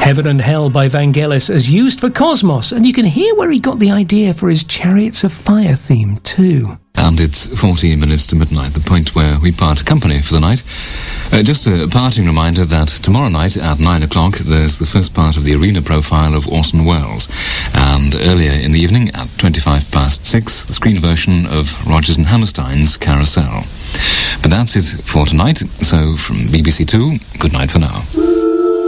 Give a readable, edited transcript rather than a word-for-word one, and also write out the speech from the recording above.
Heaven and Hell by Vangelis as used for Cosmos, and you can hear where he got the idea for his Chariots of Fire theme too. And it's 14 minutes to midnight, the point where we part company for the night. Just a parting reminder that tomorrow night at 9 o'clock there's the first part of the arena profile of Orson Welles. And earlier in the evening at 6:25, the screen version of Rodgers and Hammerstein's Carousel. But that's it for tonight. So from BBC Two, good night for now.